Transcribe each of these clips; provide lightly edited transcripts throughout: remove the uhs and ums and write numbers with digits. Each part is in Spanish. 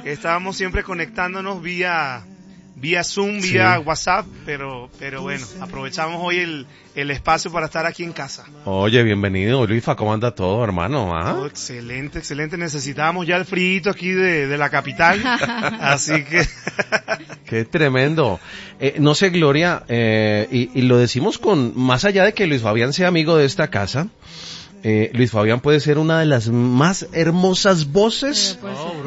Estábamos siempre conectándonos vía Zoom, vía WhatsApp, pero bueno, aprovechamos hoy el espacio para estar aquí en casa. Oye, bienvenido, Luisfa, ¿cómo anda todo, hermano? Oh, excelente. Necesitábamos ya el frío aquí de la capital, así que... Qué tremendo. No sé, Gloria, y lo decimos más allá de que Luis Fabián sea amigo de esta casa, Luis Fabián puede ser una de las más hermosas voces,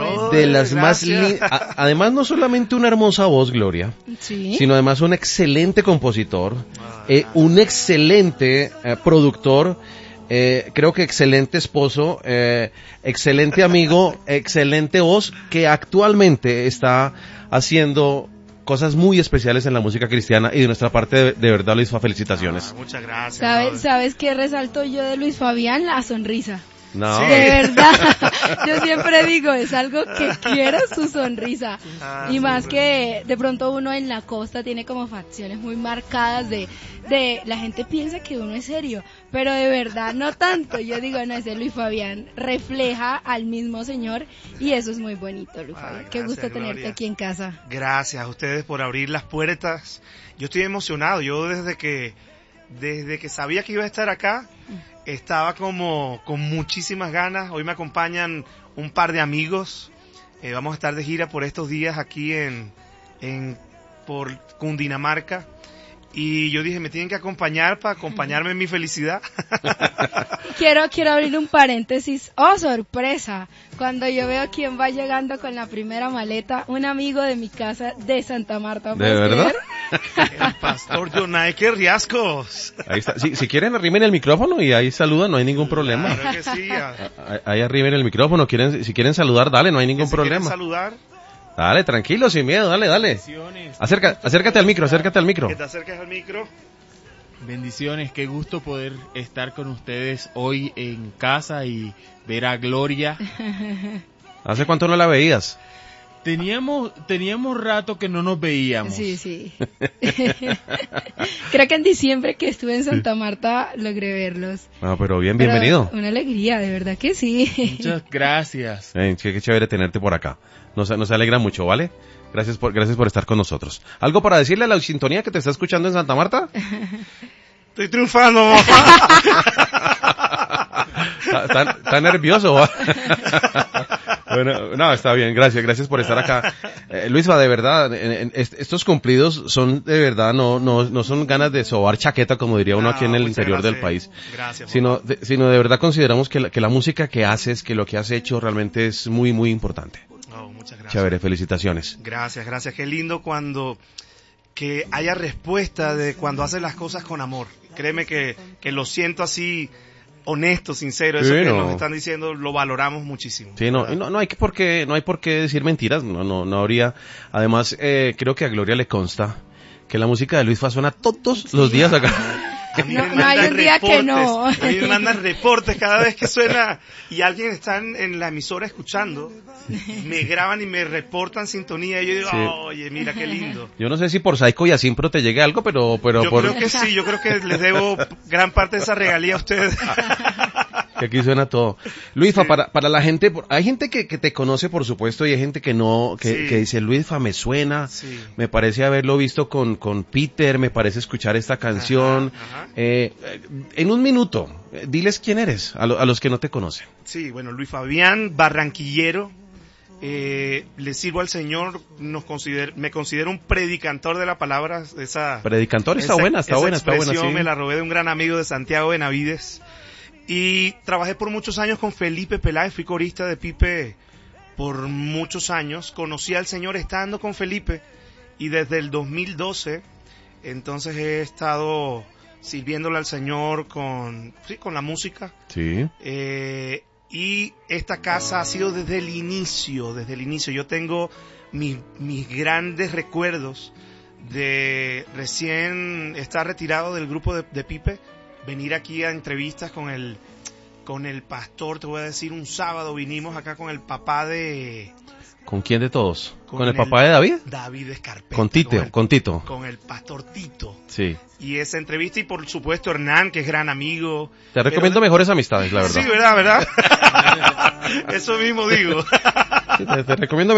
además no solamente una hermosa voz, Gloria, sino además un excelente compositor, un excelente productor, creo que excelente esposo, excelente amigo, excelente voz, que actualmente está haciendo cosas muy especiales en la música cristiana, y de nuestra parte, de verdad, Luisfa, felicitaciones. Muchas gracias. ¿Sabes qué resalto yo de Luis Fabián? La sonrisa. No. Sí. De verdad, yo siempre digo, es algo que quiero, su sonrisa. Y más que de pronto uno en la costa tiene como facciones muy marcadas de la gente piensa que uno es serio, pero de verdad no tanto. Yo digo, no, ese Luis Fabián refleja al mismo Señor, y eso es muy bonito, Luis Fabián. Qué gusto tenerte aquí en casa. Gracias a ustedes por abrir las puertas. Yo estoy emocionado. Yo desde que sabía que iba a estar acá, estaba como con muchísimas ganas. Hoy me acompañan un par de amigos. Vamos a estar de gira por estos días aquí por Cundinamarca. Y yo dije, me tienen que acompañar para acompañarme en mi felicidad. Quiero abrir un paréntesis. ¡Oh, sorpresa! Cuando yo veo quién va llegando con la primera maleta, un amigo de mi casa de Santa Marta. ¿De verdad? El pastor Jonaike Riascos. Ahí está. Si quieren, arrimen el micrófono y ahí saludan, no hay ningún problema. Claro que sí. Ahí arrimen el micrófono. Si quieren saludar, dale, no hay ningún problema. ¿Quieren saludar? Dale, tranquilo, sin miedo, dale. Acércate al micro. Que te acerques al micro. Bendiciones, qué gusto poder estar con ustedes hoy en casa y ver a Gloria. ¿Hace cuánto no la veías? Teníamos rato que no nos veíamos. Sí. Creo que en diciembre que estuve en Santa Marta logré verlos. Pero bienvenido. Una alegría, de verdad que sí. Muchas gracias. Qué chévere tenerte por acá. Nos alegra mucho, ¿vale? Gracias por estar con nosotros. ¿Algo para decirle a la sintonía que te está escuchando en Santa Marta? Estoy triunfando. Está nervioso, ¿va? Bueno, no, está bien, gracias por estar acá. Luisfa, de verdad, estos cumplidos son de verdad, no son ganas de sobar chaqueta, como diría uno aquí en el interior del país. Gracias. Sino de verdad consideramos que la música que haces, que lo que has hecho realmente es muy, muy importante. Muchas gracias. Chévere, felicitaciones. Gracias. Qué lindo que haya respuesta de cuando haces las cosas con amor. Créeme que lo siento así, honesto, sincero. Eso que nos están diciendo lo valoramos muchísimo. Sí, no hay por qué decir mentiras, no habría. Además, creo que a Gloria le consta que la música de Luisfa suena todos los días acá. No hay un día que no. A mí me mandan reportes cada vez que suena y alguien está en la emisora escuchando, me graban y me reportan sintonía y yo digo, oye, mira qué lindo. Yo no sé si por Saico y Asimpro te llegue algo, pero yo creo que sí, yo creo que les debo gran parte de esa regalía a ustedes. Que aquí suena todo. Luisfa, sí. Para la gente, hay gente que te conoce, por supuesto, y hay gente que no, que dice, Luisfa, me suena, me parece haberlo visto con Peter, me parece escuchar esta canción. Ajá. En un minuto, diles quién eres, a los que no te conocen. Sí, bueno, Luis Fabián, barranquillero, le sirvo al Señor, me considero un predicantor de la palabra. Predicantor está buena, sí. Me la robé de un gran amigo de Santiago Benavides. Y trabajé por muchos años con Felipe Peláez, fui corista de Pipe por muchos años. Conocí al Señor estando con Felipe y desde el 2012, entonces he estado sirviéndole al Señor con la música. Sí. Y esta casa ha sido desde el inicio. Yo tengo mis grandes recuerdos de recién estar retirado del grupo de Pipe, venir aquí a entrevistas con el pastor. Te voy a decir, un sábado vinimos acá con el papá de... ¿Con quién de todos? ¿Con el papá de David? David Escarpeta. Con Tito. Con el pastor Tito. Sí. Y esa entrevista, y por supuesto Hernán, que es gran amigo. Te recomiendo mejores amistades, la verdad. Sí, verdad. Eso mismo digo. Sí, te recomiendo